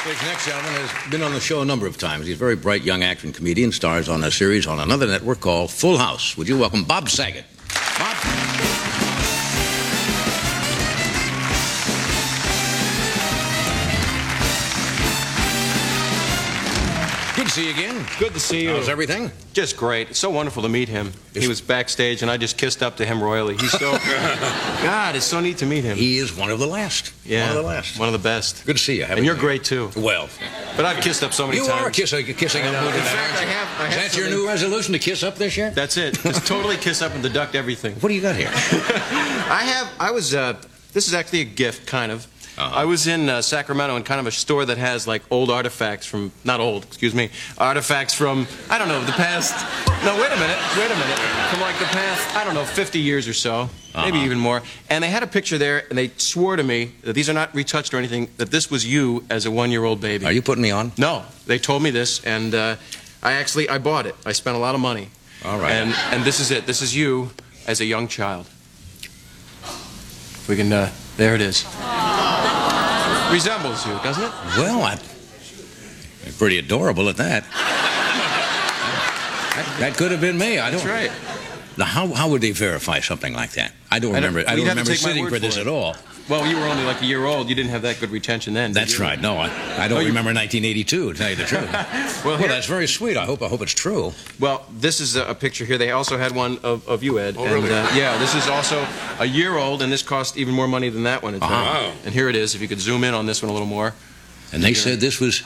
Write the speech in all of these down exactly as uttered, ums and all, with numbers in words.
This next gentleman has been on the show a number of times. He's a very bright young actor and comedian, stars on a series on another network called Full House. Would you welcome Bob Saget? Bob? Good to see you again. Good to see you. How's everything? Just great. It's so wonderful to meet him. He was backstage, and I just kissed up to him royally. He's so... God, it's so neat to meet him. He is one of the last. Yeah. One of the last. One of the best. Good to see you. And you're great, too. Well. But I've kissed up so many you times. You are kissing, kissing up. In fact, I have... I have is that your new resolution, to kiss up this year? That's it. Just totally kiss up and deduct everything. What do you got here? I have... I was... Uh, this is actually a gift, kind of. Uh-huh. I was in uh, Sacramento in kind of a store that has like old artifacts from, not old, excuse me, artifacts from, I don't know, the past, no, wait a minute, wait a minute, from like the past, I don't know, fifty years or so, uh-huh. maybe even more. And they had a picture there, and they swore to me that these are not retouched or anything, that this was you as a one-year-old baby. Are you putting me on? No, they told me this, and uh, I actually, I bought it. I spent a lot of money. All right. And, and this is it. This is you as a young child. We can, uh, there it is. Resembles you, doesn't it? Well, I, I'm pretty adorable at that. that. That could have been me. I don't. That's right. Now, how how would they verify something like that? I don't remember. I don't, I don't remember sitting for, for this at all. Well, you were only like a year old. You didn't have that good retention then. Did That's you? right. No, I, I don't oh, remember nineteen eighty-two. To tell you the truth. well, well, that's very sweet. I hope I hope it's true. Well, this is a, a picture here. They also had one of, of you, Ed. Oh, and, really? Uh, yeah, this is also a year old, and this cost even more money than that one. Uh-huh. Wow. And here it is. If you could zoom in on this one a little more. And they said this was.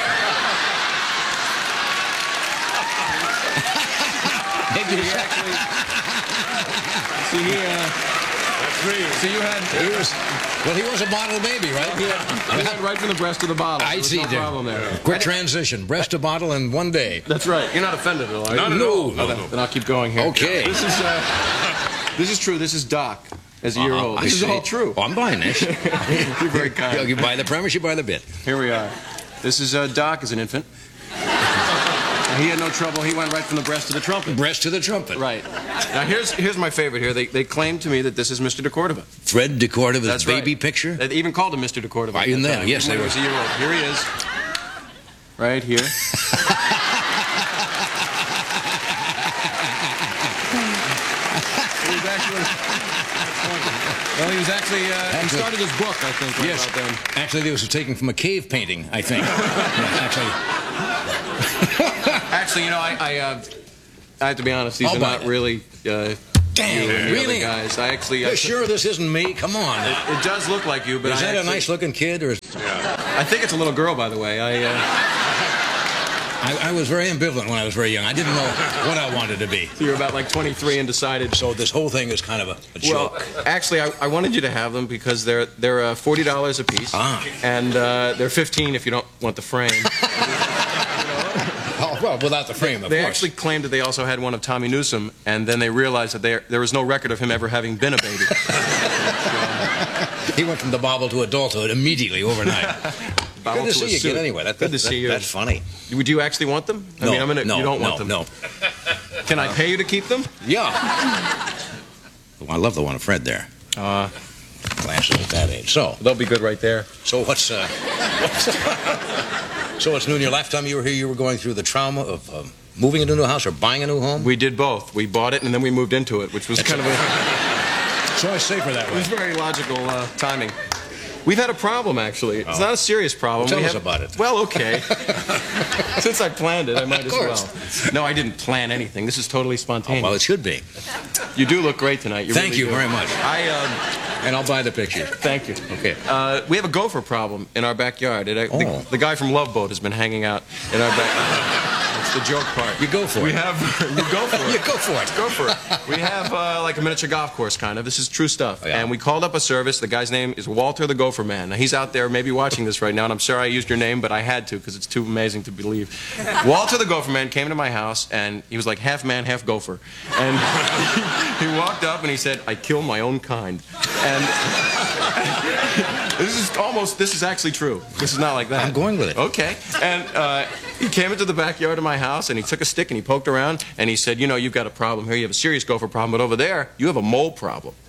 Maybe he actually. See, he, uh, so you had. He was, well, he was a bottle baby, right? He had, he had right from the breast to the bottle. I see. No problem there. Quick transition, breast to bottle in one day. That's right. You're not offended at all, are you? No, no, no. no, no. Then I'll keep going here. Okay. This is. Uh, this is true. This is Doc. As a year uh-huh. old. I This see. is all true. Oh, I'm buying this. You're very kind. You buy the premise, you buy the bit. Here we are. This is uh, Doc as an infant. And he had no trouble. He went right from the breast to the trumpet. Breast to the trumpet. Right. Now, here's here's my favorite here. They, they claim to me that this is Mister DeCordova. Fred DeCordova's That's baby right. picture? They even called him Mister DeCordova. Right in there, yes. They They were. were. Was a year old. Here he is. Right here. He was actually... Well, he was actually, uh, he started his book, I think, right Yes. about then. Actually, this was taken from a cave painting, I think. Yeah, actually. Actually, you know, I, I, uh, I have to be honest, these I'll are buy not it. really, uh, Dang, you and the really? other guys. I actually... You're I, sure this isn't me? Come on. It, it does look like you, but Is I that actually, a nice-looking kid? Or is... I think it's a little girl, by the way. I, uh, I, I was very ambivalent when I was very young. I didn't know what I wanted to be. you were about like twenty-three and decided... So this whole thing is kind of a, a Well, joke. actually, I, I wanted you to have them because they're they're uh, forty dollars a piece, Ah. and uh, they're fifteen if you don't want the frame. Oh, well, without the frame, of They course. actually claimed that they also had one of Tommy Newsom, and then they realized that there there was no record of him ever having been a baby. He went from the bobble to adulthood immediately overnight. Bobble Good to to a see you suit. again anyway. That, Good to that, see you. That's funny. Would you actually want them? I No, mean, I'm gonna, no, you don't no, want them. no. Can I pay you to keep them? Yeah. Well, I love the one of Fred there. Uh, Glasses at that age. So, they'll be good right there. so what's, uh, what's so it's new in your lifetime you were here, you were going through the trauma of um, moving into a new house or buying a new home? We did both. We bought it and then we moved into it, which was That's kind of a... It's always safer that It way. was very logical uh, timing. We've had a problem, actually. It's Oh. not a serious problem. Tell we us have... about it. Well, okay. Since I planned it, I might Of as course. well. No, I didn't plan anything. This is totally Oh, spontaneous. well, it should be. You do look great tonight. You Thank really you do. very much. I, um, And I'll buy the pictures. thank you. Okay. Uh, we have a gopher problem in our backyard. It, uh, Oh. the, the guy from Love Boat has been hanging out in our backyard. That's the joke part. You go for we it. have... You go for it. You go for it. Go for it. We have uh, like a miniature golf course, kind of. This is true stuff. Oh, yeah. And we called up a service. The guy's name is Walter the Gopher Man. Now, he's out there maybe watching this right now, and I'm sorry I used your name, but I had to because it's too amazing to believe. Walter the Gopher Man came to my house, and he was like half man, half gopher. And he walked up and he said, "I kill my own kind." And this is almost, this is actually true. This is not like that. I'm going with it. Okay. And uh, he came into the backyard of my house, and he took a stick and he poked around, and he said, "You know, you've got a problem here. You have a serious gopher problem, but over there, you have a mole problem."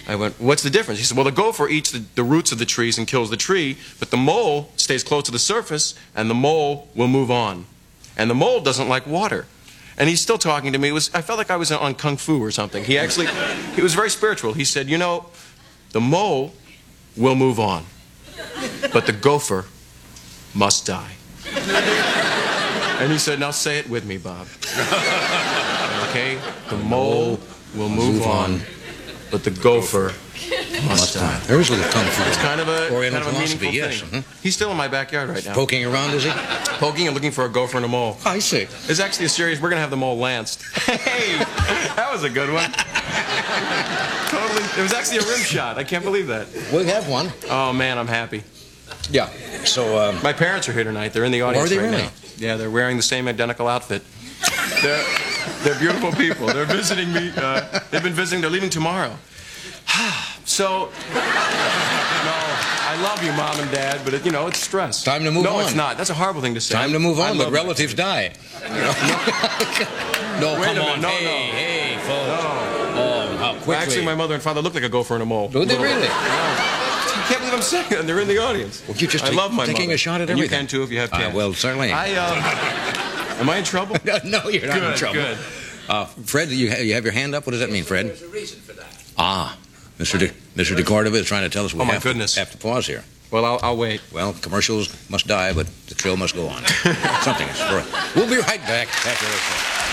I went, what's the difference? He said, well, the gopher eats the, the roots of the trees and kills the tree, but the mole stays close to the surface, and the mole will move on. And the mole doesn't like water. And he's still talking to me. It was, I felt like I was on Kung Fu or something. He actually, he was very spiritual. He said, you know, the mole will move on, but the gopher must die. And he said, now say it with me, Bob. Okay? The mole will move, move on, but the gopher must die. There is a little Kung Fu. It's kind of a, Oriental kind of a philosophy, meaningful yes. thing. Mm-hmm. He's still in my backyard right now. Poking around, is he? Poking and looking for a gopher and a mole. I see. It's actually a series. We're going to have the mole lanced. Hey, that was a good one. Totally. It was actually a rim shot. I can't believe that. We have one. Oh, man, I'm happy. Yeah. So, um, my parents are here tonight. They're in the audience are they right really? now. Yeah, they're wearing the same identical outfit. They're, they're beautiful people. They're visiting me. Uh, they've been visiting. They're leaving tomorrow. So, no, I love you, Mom and Dad, but, it, you know, it's stress. Time to move no, on. No, it's not. That's a horrible thing to say. Time to move I on, but love relatives die. You know? No, Wait come a minute. on. No, hey, no. hey, folks. No. Oh, how quickly. Actually, my mother and father look like a gopher and a mole. Do they really? No. I can't believe I'm saying that. They're in the audience. Well, you just I take, love my taking mother. a shot at And everything. You can, too, if you have kids. Uh, well, certainly. I, um, am I in trouble? No, you're not good, in trouble. Good. Uh, Fred, you, ha you have your hand up? What does that mean, Fred? There's a reason for that. Ah, Mister De, Mister DeCordova is trying to tell us we Oh, my have, goodness. To, have to pause here. Well, I'll, I'll wait. Well, commercials must die, but the show must go on. Something is correct. We'll be right back after this.